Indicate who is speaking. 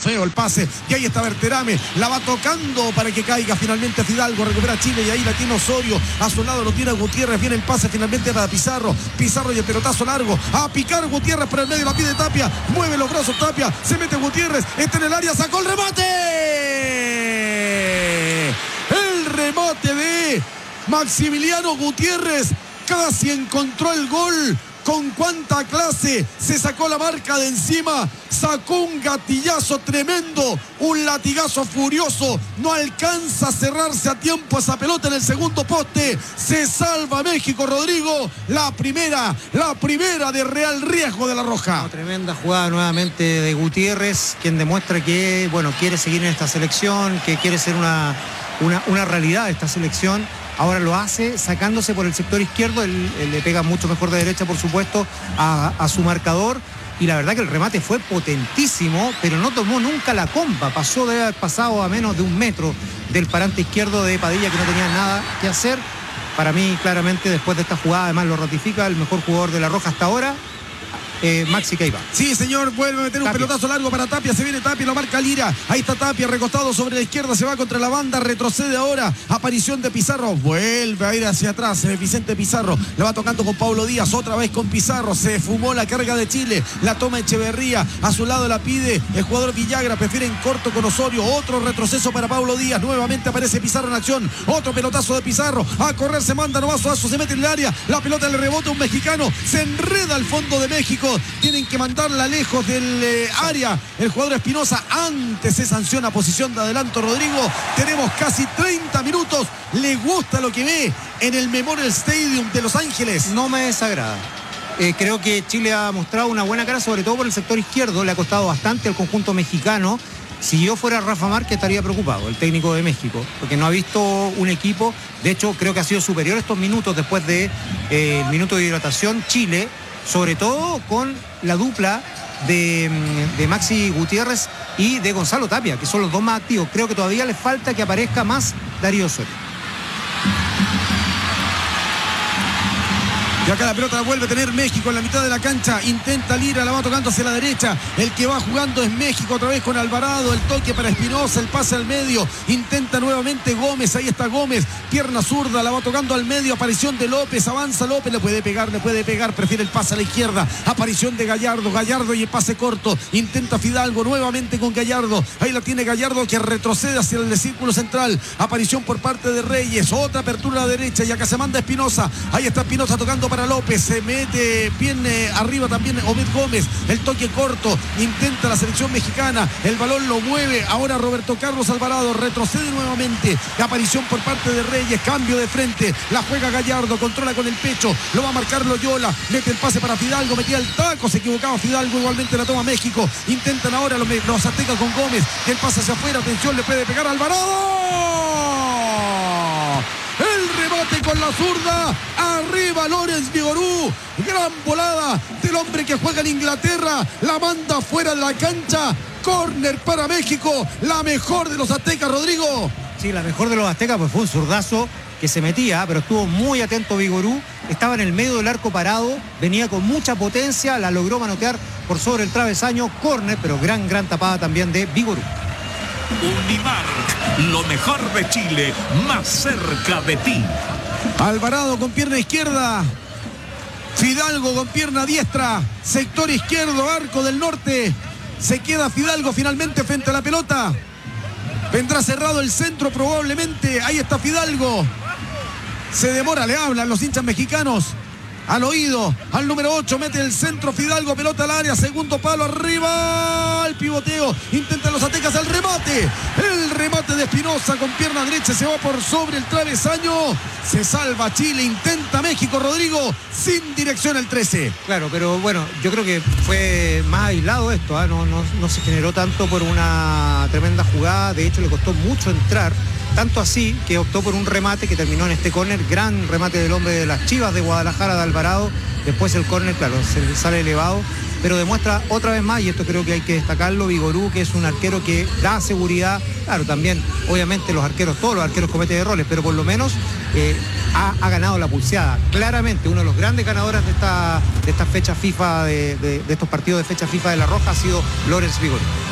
Speaker 1: feo el pase. Y ahí está Berterame. La va tocando para que caiga finalmente Fidalgo. Recupera Chile y ahí la tiene Osorio. A su lado lo tiene Gutiérrez. Viene el pase finalmente para Pizarro. Pizarro y el pelotazo largo. A picar Gutiérrez por el medio. La pide Tapia. Mueve los brazos Tapia. Se mete Gutiérrez. Está en el área. Sacó el remate. El remate de Maximiliano Gutiérrez. Casi encontró el gol. Con cuánta clase se sacó la marca de encima, sacó un gatillazo tremendo, un latigazo furioso, no alcanza a cerrarse a tiempo esa pelota en el segundo poste, se salva México, Rodrigo, la primera de real riesgo de la Roja.
Speaker 2: No, tremenda jugada nuevamente de Gutiérrez, quien demuestra que, bueno, quiere seguir en esta selección, que quiere ser una realidad esta selección. Ahora lo hace sacándose por el sector izquierdo, él le pega mucho mejor de derecha, por supuesto, a su marcador. Y la verdad que el remate fue potentísimo, pero no tomó nunca la comba. Pasó de haber pasado a menos de 1 metro del parante izquierdo de Padilla, que no tenía nada que hacer. Para mí, claramente, después de esta jugada, además lo ratifica, el mejor jugador de la Roja hasta ahora, Maxi Queiva.
Speaker 1: Sí, señor, vuelve a meter un pelotazo largo para Tapia, se viene Tapia, lo marca Lira, ahí está Tapia recostado sobre la izquierda, se va contra la banda, retrocede ahora, aparición de Pizarro, vuelve a ir hacia atrás, Vicente Pizarro, la va tocando con Pablo Díaz, otra vez con Pizarro, se fumó la carga de Chile, la toma Echeverría, a su lado la pide el jugador Villagra, prefiere en corto con Osorio, otro retroceso para Pablo Díaz, nuevamente aparece Pizarro en acción, otro pelotazo de Pizarro, a correr se manda Novazo, se mete en el área, la pelota le rebota a un mexicano, se enreda al fondo de México. Tienen que mandarla lejos del área. El jugador Espinosa antes se sanciona posición de adelanto. Rodrigo, tenemos casi 30 minutos. ¿Le gusta lo que ve en el Memorial Stadium de Los Ángeles?
Speaker 2: No me desagrada. Creo que Chile ha mostrado una buena cara, sobre todo por el sector izquierdo. Le ha costado bastante al conjunto mexicano. Si yo fuera Rafa Márquez estaría preocupado, el técnico de México, porque no ha visto un equipo. De hecho, creo que ha sido superior estos minutos después del minuto de hidratación. Chile, sobre todo con la dupla de Maxi Gutiérrez y de Gonzalo Tapia, que son los dos más activos. Creo que todavía les falta que aparezca más Darío Osorio.
Speaker 1: Y acá la pelota la vuelve a tener México en la mitad de la cancha. Intenta Lira, la va tocando hacia la derecha. El que va jugando es México otra vez con Alvarado. El toque para Espinosa, el pase al medio. Intenta nuevamente Gómez, ahí está Gómez. Pierna zurda, la va tocando al medio. Aparición de López, avanza López. Le puede pegar. Prefiere el pase a la izquierda. Aparición de Gallardo. Gallardo y el pase corto. Intenta Fidalgo nuevamente con Gallardo. Ahí la tiene Gallardo que retrocede hacia el círculo central. Aparición por parte de Reyes. Otra apertura a la derecha y acá se manda Espinosa. Ahí está Espinosa tocando para López, se mete bien arriba también Obed Gómez, el toque corto, intenta la selección mexicana, el balón lo mueve, ahora Roberto Carlos Alvarado, retrocede nuevamente, aparición por parte de Reyes, cambio de frente, la juega Gallardo, controla con el pecho, lo va a marcar Loyola, mete el pase para Fidalgo, metía el taco, se equivocaba Fidalgo, igualmente la toma México, intentan ahora los aztecas con Gómez, el pase hacia afuera, atención, le puede pegar Alvarado. El remate con la zurda, arriba Lorenz Vigorú, gran volada del hombre que juega en Inglaterra, la manda fuera de la cancha, córner para México, la mejor de los aztecas, Rodrigo.
Speaker 2: Sí, la mejor de los aztecas, pues fue un zurdazo que se metía, pero estuvo muy atento Vigorú, estaba en el medio del arco parado, venía con mucha potencia, la logró manotear por sobre el travesaño, córner, pero gran tapada también de Vigorú.
Speaker 3: Unimark, lo mejor de Chile, más cerca de ti.
Speaker 1: Alvarado con pierna izquierda, Fidalgo con pierna diestra, sector izquierdo, arco del norte, se queda Fidalgo finalmente frente a la pelota, vendrá cerrado el centro probablemente, ahí está Fidalgo, se demora, le hablan los hinchas mexicanos al oído, al número 8, mete el centro Fidalgo, pelota al área, segundo palo arriba, el pivoteo, intentan los aztecas el remate de Espinosa con pierna derecha, se va por sobre el travesaño, se salva Chile, intenta México, Rodrigo, sin dirección el 13.
Speaker 2: Claro, pero bueno, yo creo que fue más aislado esto, ¿eh? No se generó tanto por una tremenda jugada, de hecho le costó mucho entrar, tanto así que optó por un remate que terminó en este córner, gran remate del hombre de las Chivas de Guadalajara, de Alvarado, después el córner, claro, se sale elevado, pero demuestra otra vez más, y esto creo que hay que destacarlo, Vigorú, que es un arquero que da seguridad, claro, también, obviamente todos los arqueros cometen errores, pero por lo menos ha ganado la pulseada, claramente uno de los grandes ganadores de esta fecha FIFA, de estos partidos de fecha FIFA de La Roja ha sido Lorenz Vigorú.